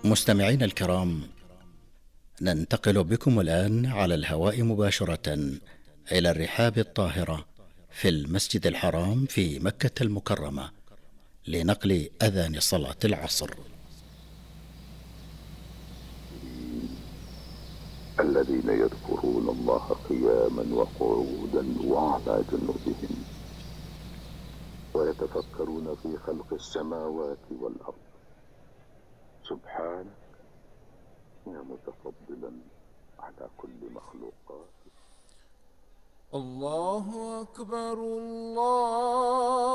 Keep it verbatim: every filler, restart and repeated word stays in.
مستمعين الكرام، ننتقل بكم الآن على الهواء مباشرة إلى الرحاب الطاهرة في المسجد الحرام في مكة المكرمة لنقل أذان صلاة العصر. الذين يذكرون الله قياما وقعودا وعلى جنوبهم ويتفكرون في خلق السماوات والأرض. سبحانك يا متفضلا على كل مخلوقاتك. الله أكبر الله